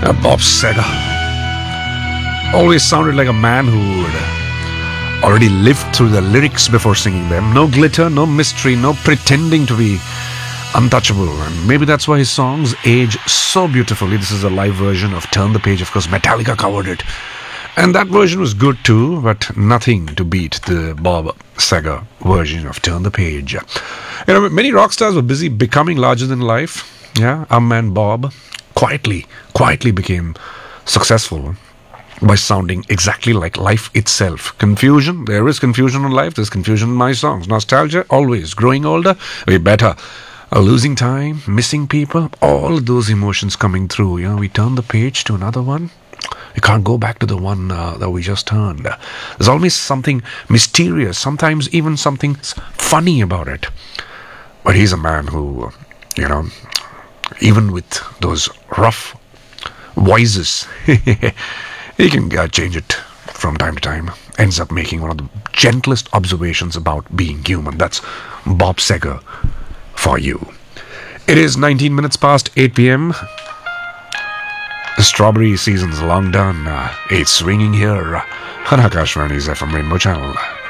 Bob Seger always sounded like a man who would already lived through the lyrics before singing them. No glitter, no mystery, no pretending to be untouchable. And maybe that's why his songs age so beautifully. This is a live version of Turn the Page. Of course, Metallica covered it. And that version was good too, but nothing to beat the Bob Seger version of Turn the Page. Many rock stars were busy becoming larger than life. Yeah, our man Bob quietly became successful by sounding exactly like life itself. Confusion, there is confusion in life, there's confusion in my songs. Nostalgia, always. Growing older, way better. Losing time, missing people, all those emotions coming through. We turn the page to another one. You can't go back to the one that we just turned. There's always something mysterious, sometimes even something funny about it. But he's a man who, even with those rough voices, he can change it from time to time. Ends up making one of the gentlest observations about being human. That's Bob Seger for you. It is 19 minutes past 8 p.m. The strawberry season's long done. It's swinging here on Akashvani's FM Rainbow Channel.